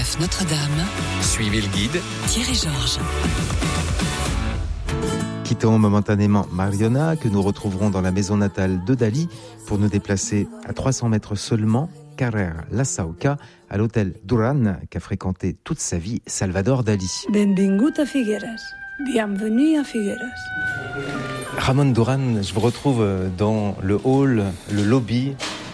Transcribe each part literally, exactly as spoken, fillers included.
Neuf Notre-Dame. Suivez le guide. Thierry Georges. Quittons momentanément Mariona, que nous retrouverons dans la maison natale de Dali, pour nous déplacer à trois cents mètres seulement, Carrer La Sauca, à l'hôtel Duran, qu'a fréquenté toute sa vie Salvador Dali. Benvingut a Figueres. Bienvenue à Figueres. Ramon Duran, je vous retrouve dans le hall, le lobby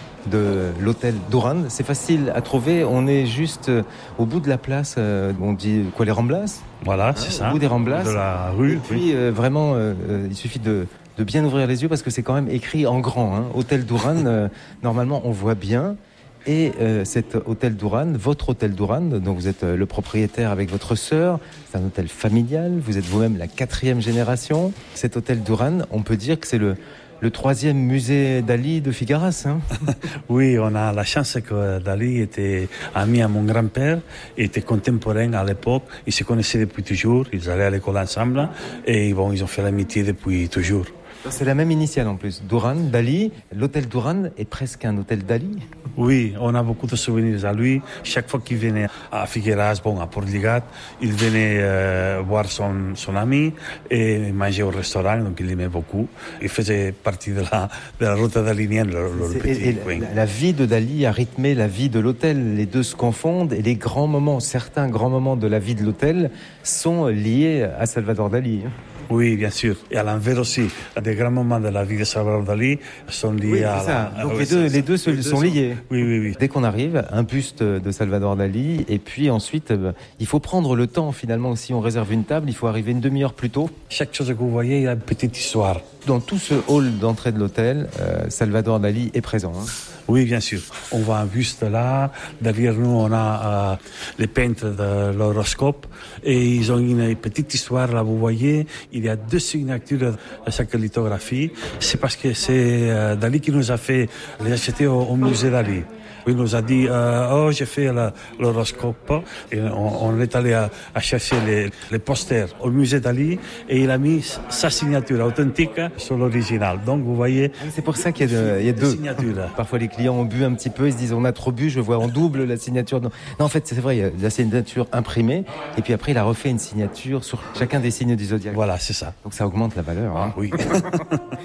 de l'hôtel Duran. C'est facile à trouver, on est juste au bout de la place, on dit quoi, les Ramblas ? Voilà, hein, c'est au ça. Au bout des Ramblas. De la rue. Et puis oui. euh, vraiment, euh, il suffit de, de bien ouvrir les yeux parce que c'est quand même écrit en grand. Hein. Hôtel Duran, euh, normalement on voit bien. Et euh, cet hôtel Duran, votre hôtel Duran, dont vous êtes le propriétaire avec votre sœur, c'est un hôtel familial, vous êtes vous-même la quatrième génération. Cet hôtel Duran, on peut dire que c'est le, le troisième musée Dali de Figueras. Hein. Oui, on a la chance que Dali était ami à mon grand-père, était contemporain à l'époque, ils se connaissaient depuis toujours, ils allaient à l'école ensemble, et bon, ils ont fait l'amitié depuis toujours. C'est la même initiale en plus, Duran, Dali. L'hôtel Duran est presque un hôtel Dali. Oui, on a beaucoup de souvenirs à lui. Chaque fois qu'il venait à Figueras, bon, à Portligat, il venait euh, voir son, son ami et manger au restaurant, donc il aimait beaucoup. Il faisait partie de la, de la route dalinienne, le, le C'est, petit et, et coin. La, la vie de Dali a rythmé la vie de l'hôtel. Les deux se confondent et les grands moments, certains grands moments de la vie de l'hôtel sont liés à Salvador Dali. Oui, bien sûr. Et à l'envers aussi, des grands moments de la vie de Salvador Dali sont liés oui, à c'est ça. la... Donc oui, les deux, ça. les deux, se, les deux sont, sont liés. Oui, oui, oui. Dès qu'on arrive, un buste de Salvador Dali, et puis ensuite, euh, il faut prendre le temps finalement. Si on réserve une table, il faut arriver une demi-heure plus tôt. Chaque chose que vous voyez, il y a une petite histoire. Dans tout ce hall d'entrée de l'hôtel, euh, Salvador Dali est présent. Hein. Oui, bien sûr. On voit un buste là. Derrière nous, on a euh, les peintres de l'horoscope. Et ils ont une petite histoire, là, vous voyez. Il y a deux signatures à chaque lithographie. C'est parce que c'est euh, Dali qui nous a fait les acheter au, au musée Dali. Il nous a dit, euh, oh, j'ai fait la, l'horoscope. Et on, on est allé à, à chercher les, les posters au musée Dali et il a mis sa signature authentique sur l'original. Donc, vous voyez. C'est pour ça qu'il y a, de, il y a deux signatures. Parfois, les clients ont bu un petit peu, ils se disent, on a trop bu, je vois en double la signature. Non, non en fait, c'est vrai, il y a la signature imprimée et puis après, il a refait une signature sur chacun des signes du zodiaque. Voilà, c'est ça. Donc, ça augmente la valeur. Hein. Oui.